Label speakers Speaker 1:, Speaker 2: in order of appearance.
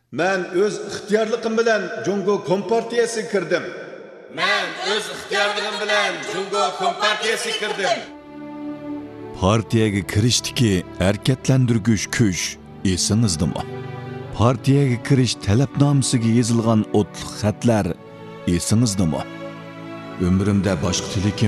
Speaker 1: Men öz ixtiyorligim bilan Jungo Kompartiyasiga kirdim.
Speaker 2: Men o'z ixtiyorligim bilan Jungo Kompartiyasiga kirdim.
Speaker 3: Partiyaga kirishdiki harakatlantirgich kuch esingizdami? Partiyaga kirish talabnomasiga yozilgan o'tliq xatlar esingizdami? Umrimda boshqa tilakim